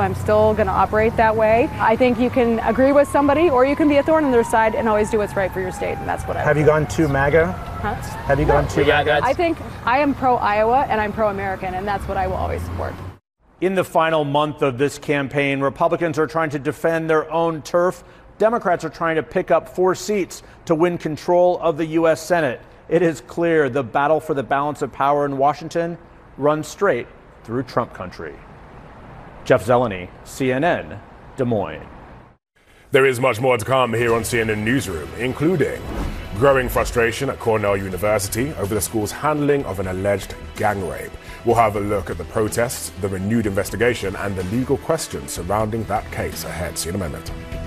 I'm still going to operate that way. I think you can agree with somebody or you can be a thorn in their side and always do what's right for your state, and that's what I Have you gone to MAGA? Huh? Have you gone to MAGA? I think I am pro-Iowa and I'm pro-American, and that's what I will always support. In the final month of this campaign, Republicans are trying to defend their own turf. Democrats are trying to pick up 4 seats to win control of the U.S. Senate. It is clear the battle for the balance of power in Washington runs straight through Trump country. Jeff Zeleny, CNN, Des Moines. There is much more to come here on CNN Newsroom, including growing frustration at Cornell University over the school's handling of an alleged gang rape. We'll have a look at the protests, the renewed investigation, and the legal questions surrounding that case ahead. See you in a moment.